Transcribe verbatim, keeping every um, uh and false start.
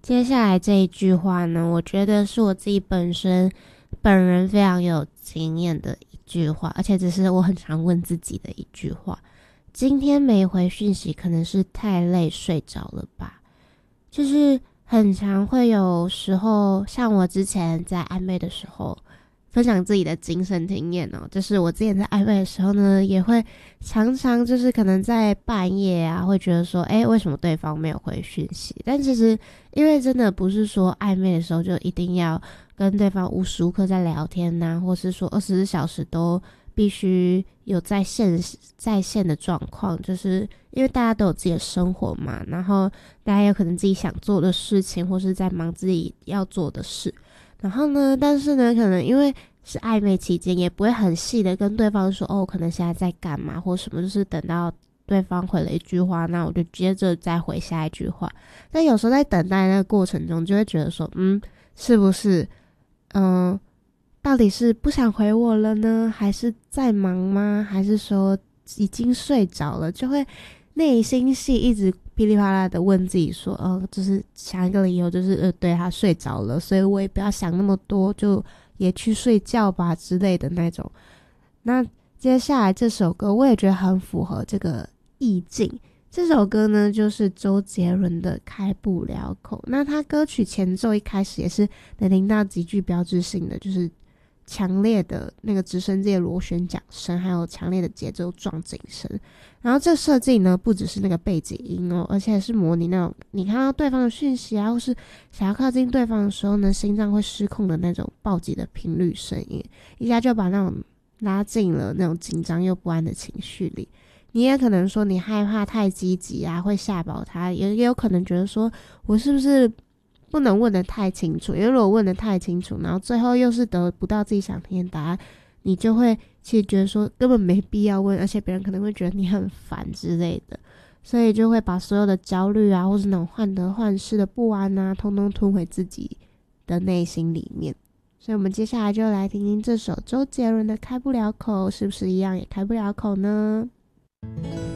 接下来这一句话呢，我觉得是我自己本身本人非常有经验的一句话，而且只是我很常问自己的一句话。今天没回讯息，可能是太累睡着了吧。就是很常会有时候，像我之前在暧昧的时候，分享自己的亲身经验哦，就是我之前在暧昧的时候呢，也会常常就是可能在半夜啊，会觉得说，诶，为什么对方没有回讯息？但其实因为真的不是说暧昧的时候就一定要跟对方无时无刻在聊天呐、啊，或是说二十四小时都必须有在线在线的状况，就是因为大家都有自己的生活嘛，然后大家有可能自己想做的事情，或是在忙自己要做的事。然后呢，但是呢，可能因为是暧昧期间，也不会很细的跟对方说，哦，可能现在在干嘛或什么，就是等到对方回了一句话，那我就接着再回下一句话。但有时候在等待那个过程中，就会觉得说，嗯，是不是，嗯，到底是不想回我了呢，还是在忙吗？还是说已经睡着了？就会内心戏一直噼里啪啦的问自己说，哦，就是想一个理由，就是呃，对他睡着了，所以我也不要想那么多，就也去睡觉吧之类的那种。那接下来这首歌，我也觉得很符合这个意境。这首歌呢，就是周杰伦的《开不了口》。那他歌曲前奏一开始也是能听到极具标志性的，就是强烈的那个直升机的螺旋桨声，还有强烈的节奏撞击声。然后这设计呢，不只是那个背景音哦，而且是模拟那种你看到对方的讯息啊，或是想要靠近对方的时候呢，心脏会失控的那种暴击的频率声音，一下就把那种拉进了那种紧张又不安的情绪里。你也可能说你害怕太积极啊，会吓跑他，也也有可能觉得说我是不是不能问得太清楚，因为如果问得太清楚，然后最后又是得不到自己想听的答案，你就会其实觉得说根本没必要问，而且别人可能会觉得你很烦之类的，所以就会把所有的焦虑啊，或是那种患得患失的不安啊，通通吞回自己的内心里面。所以我们接下来就来听听这首周杰伦的《开不了口》，是不是一样也开不了口呢？